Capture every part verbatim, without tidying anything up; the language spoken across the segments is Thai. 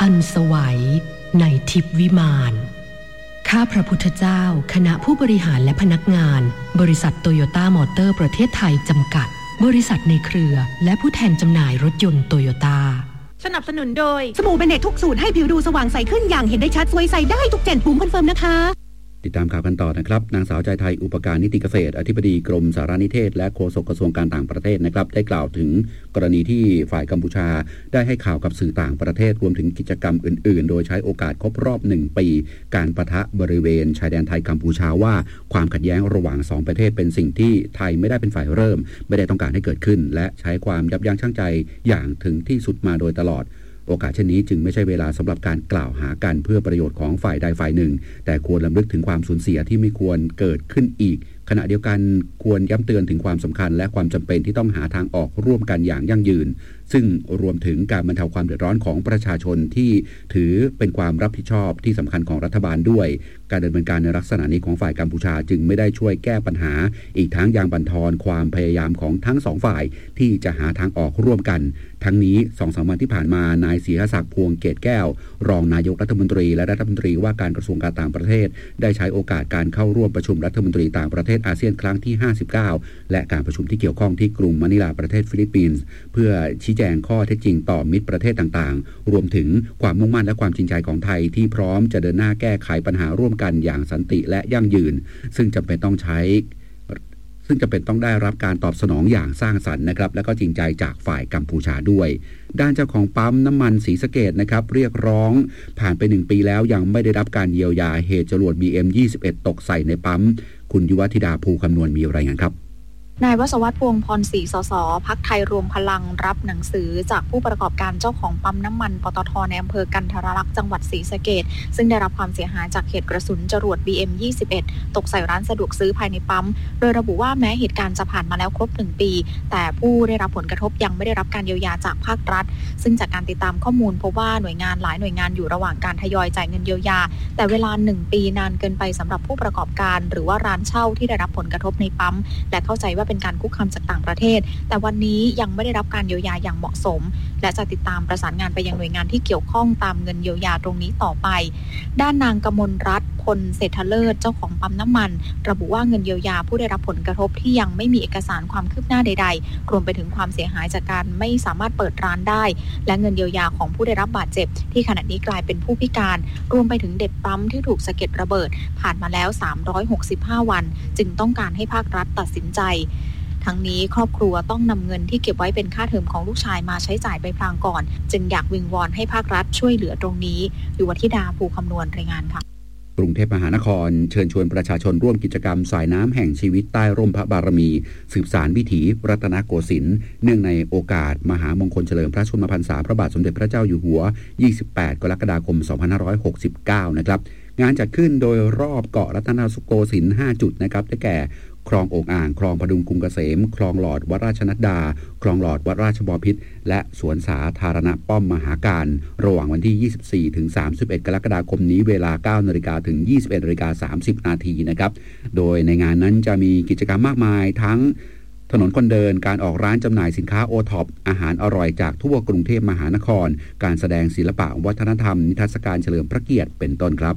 อันสวัยในทิพวิมานข้าพระพุทธเจ้าคณะผู้บริหารและพนักงานบริษัทโตโยต้ามอเตอร์ประเทศไทยจำกัดบริษัทในเครือและผู้แทนจำหน่ายรถยนต์โตโยต้าสนับสนุนโดยสบู่เบเนตทุกสูตรให้ผิวดูสว่างใสขึ้นอย่างเห็นได้ชัดสวยใสได้ทุกเจนปุ่มคอนเฟิร์มนะคะติดตามข่าวกันต่อนะครับนางสาวใจไทยอุปการนิติเกษตรอธิบดีกรมสารนิเทศและโฆษกกระทรวงการต่างประเทศนะครับได้กล่าวถึงกรณีที่ฝ่ายกัมพูชาได้ให้ข่าวกับสื่อต่างประเทศรวมถึงกิจกรรมอื่นๆโดยใช้โอกาสครบรอบหนึ่งปีการปะทะบริเวณชายแดนไทยกัมพูชาว่าความขัดแย้งระหว่างสองประเทศเป็นสิ่งที่ไทยไม่ได้เป็นฝ่ายเริ่มไม่ได้ต้องการให้เกิดขึ้นและใช้ความยับยั้งชั่งใจอย่างถึงที่สุดมาโดยตลอดโอกาสเช่นนี้จึงไม่ใช่เวลาสำหรับการกล่าวหากันเพื่อประโยชน์ของฝ่ายใดฝ่ายหนึ่งแต่ควรรำลึกถึงความสูญเสียที่ไม่ควรเกิดขึ้นอีกขณะเดียวกันควรย้ำเตือนถึงความสำคัญและความจำเป็นที่ต้องหาทางออกร่วมกันอย่างยั่งยืนซึ่งรวมถึงการบรรเทาความเดือดร้อนของประชาชนที่ถือเป็นความรับผิดชอบที่สำคัญของรัฐบาลด้วยการดำเนินการในลักษณะนี้ของฝ่ายกัมพูชาจึงไม่ได้ช่วยแก้ปัญหาอีกทั้งยังบั่นทอนความพยายามของทั้งสองฝ่ายที่จะหาทางออกร่วมกันทั้งนี้ สองถึงสาม วันที่ผ่านมานายศรีหศักดิ์พวงเกตแก้วรองนายกรัฐมนตรีและรัฐมนตรีว่าการกระทรวงการต่างประเทศได้ใช้โอกาสการเข้าร่วมประชุมรัฐมนตรีต่างประเทศอาเซียนครั้งที่ห้าสิบเก้าและการประชุมที่เกี่ยวข้องที่กรุงมะนิลาประเทศฟิลิปปินส์เพื่อชี้แจงข้อเท็จจริงต่อมิตรประเทศต่างๆรวมถึงความมุ่งมั่นและความจริงใจของไทยที่พร้อมจะเดินหน้าแก้ไขปัญหาร่วมกันอย่างสันติและยั่งยืนซึ่งจำเป็นต้องใช้ซึ่งจำเป็นต้องได้รับการตอบสนองอย่างสร้างสรรค์นะครับและก็จริงใจจากฝ่ายกัมพูชาด้วยด้านเจ้าของปั๊มน้ำมันศรีสะเกษนะครับเรียกร้องผ่านไปหนึ่งปีแล้วยังไม่ได้รับการเยียวยาเหตุจรวด บี เอ็ม ยี่สิบเอ็ด ตกใส่ในปั๊มคุณยุวธิดาภูคำนวณมีรายงานครับนายวศวัฒน์ พวงพรศรี สส พรรคไทยรวมพลังรับหนังสือจากผู้ประกอบการเจ้าของปั๊มน้ำมันปตท.ในอำเภอกันทรลักษณ์จังหวัดศรีสะเกษซึ่งได้รับความเสียหายจากเหตุกระสุนจรวด บี เอ็ม ยี่สิบเอ็ด ตกใส่ร้านสะดวกซื้อภายในปั๊มโดยระบุว่าแม้เหตุการณ์จะผ่านมาแล้วครบหนึ่งปีแต่ผู้ได้รับผลกระทบยังไม่ได้รับการเยียวยาจากภาครัฐซึ่งจากการติดตามข้อมูลพบว่าหน่วยงานหลายหน่วยงานอยู่ระหว่างการทยอยจ่ายเงินเยียวยาแต่เวลาหนึ่งปีนานเกินไปสำหรับผู้ประกอบการหรือว่าร้านเช่าที่ได้รับผลกระทบในปั๊มและเข้าใจว่าเป็นการคุกคามจากต่างประเทศแต่วันนี้ยังไม่ได้รับการเยียวยาอย่างเหมาะสมและจะติดตามประสานงานไปยังหน่วยงานที่เกี่ยวข้องตามเงินเยียวยาตรงนี้ต่อไปด้านนางกมลรัตน์พลเศรษฐเลิศเจ้าของปั๊มน้ำมันระบุว่าเงินเยียวยาผู้ได้รับผลกระทบที่ยังไม่มีเอกสารความคืบหน้าใดๆรวมไปถึงความเสียหายจากการไม่สามารถเปิดร้านได้และเงินเยียวยาของผู้ได้รับบาดเจ็บที่ขณะนี้กลายเป็นผู้พิการรวมไปถึงเด็กปั๊มที่ถูกสะเก็ดระเบิดผ่านมาแล้วสามร้อยหกสิบห้าวันจึงต้องการให้ภาครัฐตัดสินใจทั้งนี้ครอบครัวต้องนำเงินที่เก็บไว้เป็นค่าเทอมของลูกชายมาใช้จ่ายไปพลางก่อนจึงอยากวิงวอนให้ภาครัฐช่วยเหลือตรงนี้ยุวธิดาภูคำนวณรายงานค่ะกรุงเทพมหานครเชิญชวนประชาชนร่วมกิจกรรมสายน้ำแห่งชีวิตใต้ร่มพระบารมีสืบสานวิถีรัตนโกสินทร์เนื่องในโอกาสมหามงคลเฉลิมพระชนมพรรษาพระบาทสมเด็จพระเจ้าอยู่หัวยี่สิบแปดกรกฎาคมสองพันห้าร้อยหกสิบเก้านะครับงานจัดขึ้นโดยรอบเกาะรัตนโกสินทร์ห้าจุดนะครับได้แก่คลองโอ่งอ่างคลองพดุงกรุงเกษมคลองหลอดวัดราชนัดดาคลองหลอดวัดราชบพิตรและสวนสาธารณะป้อมมหาการระหว่างวันที่ยี่สิบสี่ถึงสามสิบเอ็ดกรกฎาคมนี้เวลา เก้านาฬิกา ถึง ยี่สิบเอ็ดนาฬิกาสามสิบนาทีนะครับโดยในงานนั้นจะมีกิจกรรมมากมายทั้งถนนคนเดินการออกร้านจำหน่ายสินค้าโอท็อปอาหารอร่อยจากทั่วกรุงเทพมหานครการแสดงศิลปะวัฒนธรรมนิทรรศการเฉลิมพระเกียรติเป็นต้นครับ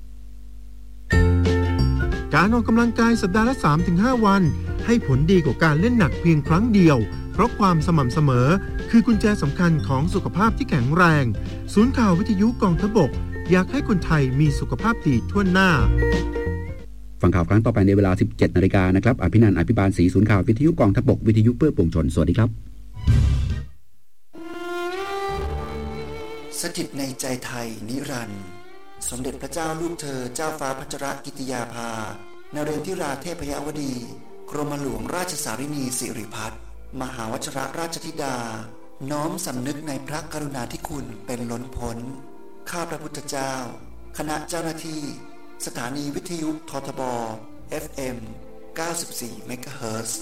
การออกกำลังกายสัปดาห์ละ สามถึงห้า วันให้ผลดีกว่าการเล่นหนักเพียงครั้งเดียวเพราะความสม่ำเสมอคือกุญแจสำคัญของสุขภาพที่แข็งแรงศูนย์ข่าววิทยุกองทัพบกอยากให้คนไทยมีสุขภาพดีทั่วหน้าฟังข่าวครั้งต่อไปในเวลา สิบเจ็ดนาฬิกานะครับอภินันท์ อภิบาลศรีศูนย์ข่าววิทยุกองทัพบกวิทยุเพื่อปวงชนสวัสดีครับสถิตในใจไทยนิรันดร์สมเด็จพระเจ้าลูกเธอเจ้าฟ้าพัชรกิติยาภานเรนทิราเทพยวดีกรมหลวงราชสารินีสิริพัฒน์มหาวชิรราชธิดาน้อมสำนึกในพระกรุณาธิคุณเป็นล้นพ้นข้าพระพุทธเจ้าคณะเจ้าหน้าที่สถานีวิทยุททบ เอฟ เอ็ม เก้าสิบสี่ เมกะเฮิรตซ์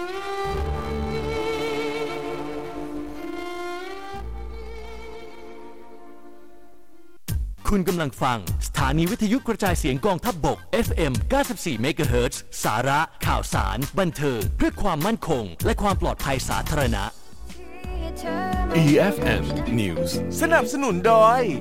คุณกำลังฟังสถานีวิทยุกระจายเสียงกองทัพบก เอฟ เอ็ม เก้าสิบสี่ เมกะเฮิรตซ์สาระข่าวสารบันเทิงเพื่อความมั่นคงและความปลอดภัยสาธารณะอี เอฟ เอ็ม News สนับสนุนโดย